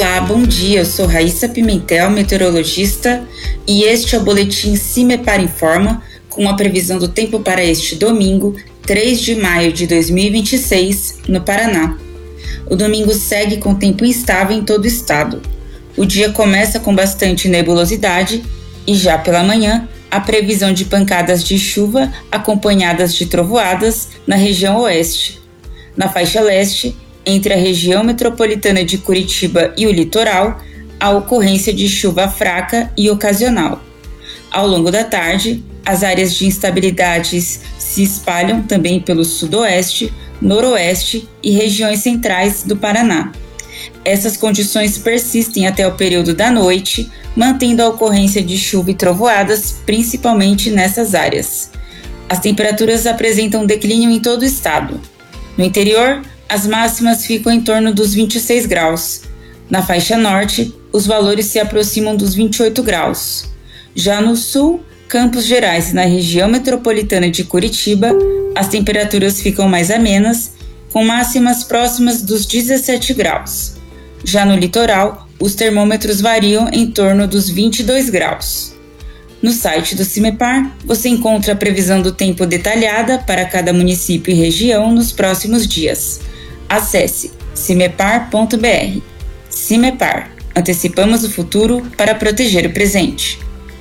Olá, bom dia, eu sou Raíssa Pimentel, meteorologista, e este é o boletim CIMEPAR Informa, com a previsão do tempo para este domingo, 3 de maio de 2026, no Paraná. O domingo segue com tempo instável em todo o estado. O dia começa com bastante nebulosidade e já pela manhã, a previsão de pancadas de chuva acompanhadas de trovoadas na região oeste. Na faixa leste, entre a região metropolitana de Curitiba e o litoral, a ocorrência de chuva fraca e ocasional. Ao longo da tarde, as áreas de instabilidades se espalham também pelo sudoeste, noroeste e regiões centrais do Paraná. Essas condições persistem até o período da noite, mantendo a ocorrência de chuva e trovoadas, principalmente nessas áreas. As temperaturas apresentam declínio em todo o estado. No interior, as máximas ficam em torno dos 26 graus. Na faixa norte, os valores se aproximam dos 28 graus. Já no sul, Campos Gerais e na região metropolitana de Curitiba, as temperaturas ficam mais amenas, com máximas próximas dos 17 graus. Já no litoral, os termômetros variam em torno dos 22 graus. No site do CIMEPAR, você encontra a previsão do tempo detalhada para cada município e região nos próximos dias. Acesse cimepar.br. CIMEPAR. Antecipamos o futuro para proteger o presente.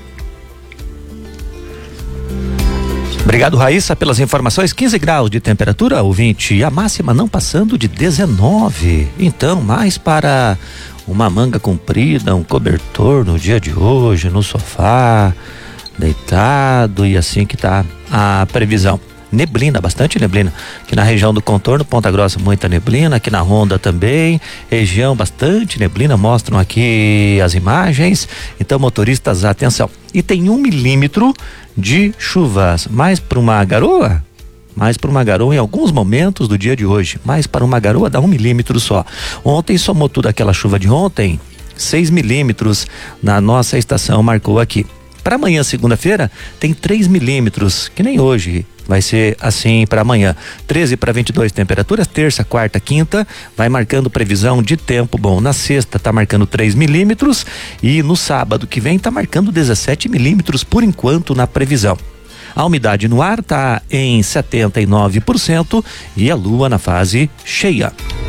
Obrigado, Raíssa, pelas informações. 15 graus de temperatura, ouvinte, e a máxima não passando de 19. Então, mais para uma manga comprida, um cobertor no dia de hoje, no sofá, deitado, e assim que tá a previsão. Neblina, bastante neblina, aqui na região do contorno, Ponta Grossa, muita neblina, aqui na Ronda também, região bastante neblina, mostram aqui as imagens, então motoristas, atenção. E tem 1 milímetro de chuvas, mais para uma garoa? Mais para uma garoa em alguns momentos do dia de hoje, mais para uma garoa dá 1 milímetro só. Ontem somou tudo aquela chuva de ontem, 6 milímetros na nossa estação, marcou aqui. Para amanhã, segunda-feira, tem 3 milímetros, que nem hoje. Vai ser assim para amanhã. 13 para 22 temperaturas, terça, quarta, quinta, vai marcando previsão de tempo bom. Na sexta tá marcando 3 milímetros e no sábado que vem tá marcando 17 milímetros por enquanto na previsão. A umidade no ar tá em 79% e a lua na fase cheia.